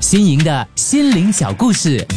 新颖的心灵小故事。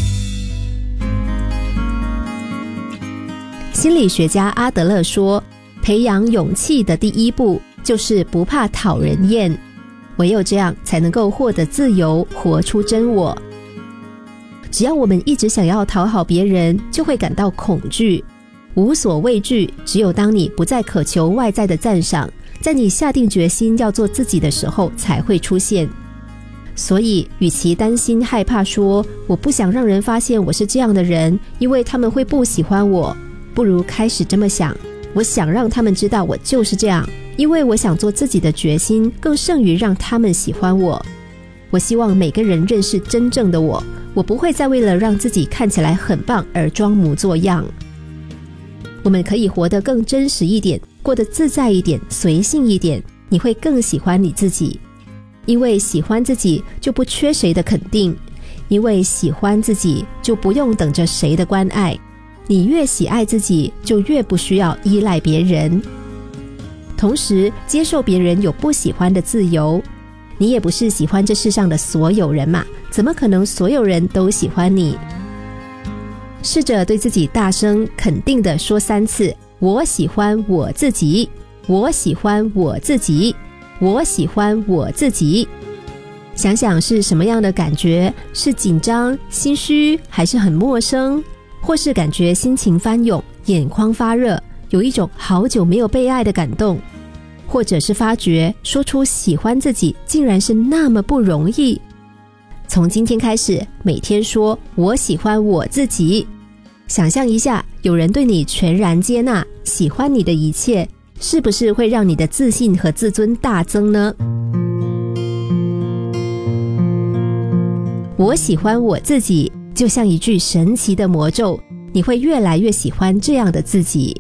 心理学家阿德勒说，培养勇气的第一步就是不怕讨人厌，唯有这样才能够获得自由，活出真我。只要我们一直想要讨好别人，就会感到恐惧，无所畏惧。只有当你不再渴求外在的赞赏，在你下定决心要做自己的时候才会出现。所以与其担心害怕说我不想让人发现我是这样的人，因为他们会不喜欢我，不如开始这么想，我想让他们知道我就是这样，因为我想做自己的决心更胜于让他们喜欢我。我希望每个人认识真正的我，我不会再为了让自己看起来很棒而装模作样。我们可以活得更真实一点，过得自在一点，随性一点，你会更喜欢你自己。因为喜欢自己就不缺谁的肯定，因为喜欢自己就不用等着谁的关爱，你越喜爱自己就越不需要依赖别人。同时接受别人有不喜欢的自由，你也不是喜欢这世上的所有人嘛，怎么可能所有人都喜欢你？试着对自己大声肯定地说3次，我喜欢我自己，我喜欢我自己，我喜欢我自己。想想是什么样的感觉，是紧张、心虚，还是很陌生？或是感觉心情翻涌，眼眶发热，有一种好久没有被爱的感动？或者是发觉说出喜欢自己竟然是那么不容易？从今天开始，每天说我喜欢我自己。想象一下，有人对你全然接纳，喜欢你的一切，是不是会让你的自信和自尊大增呢？我喜欢我自己，就像一句神奇的魔咒，你会越来越喜欢这样的自己。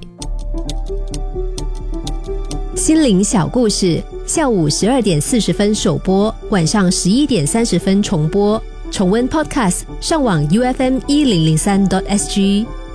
心灵小故事，下午12点40分首播，晚上11点30分重播。重温 Podcast， 上网 UFM1003.SG。